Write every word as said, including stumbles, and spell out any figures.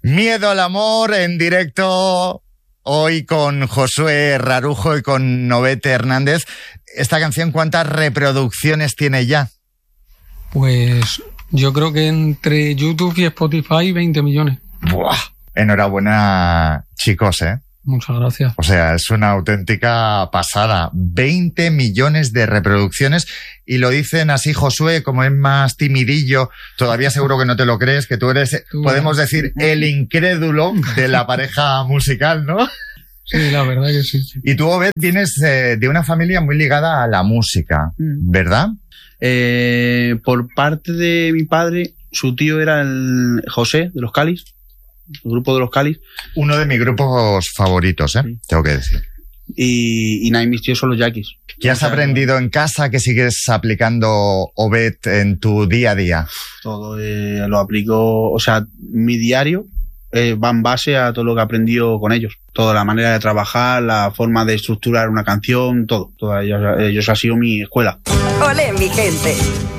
Miedo al amor en directo hoy con Josué Rarujo y con Novete Hernández. Esta canción, ¿cuántas reproducciones tiene ya? Pues yo creo que entre YouTube y Spotify veinte millones. ¡Buah! Enhorabuena, chicos, ¿eh? Muchas gracias. O sea, es una auténtica pasada. veinte millones de reproducciones. Y lo dicen así, Josué, como es más timidillo, todavía seguro que no te lo crees, que tú eres, tú, podemos decir, el incrédulo de la pareja musical, ¿no? Sí, la verdad que sí. sí. Y tú, Obed, vienes eh, de una familia muy ligada a la música, ¿verdad? Eh, por parte de mi padre, su tío era el José, de los Cáliz. El grupo de los Cáliz. Uno de mis grupos favoritos, ¿eh? Sí. Tengo que decir. Y, y nada, mis tíos son los Yaquis. ¿Qué has o sea, aprendido en casa que sigues aplicando, Obed, en tu día a día? Todo eh, lo aplico, o sea, mi diario eh, va en base a todo lo que he aprendido con ellos. Toda la manera de trabajar, la forma de estructurar una canción, todo. todo ellos, ellos ha sido mi escuela. ¡Olé, mi gente!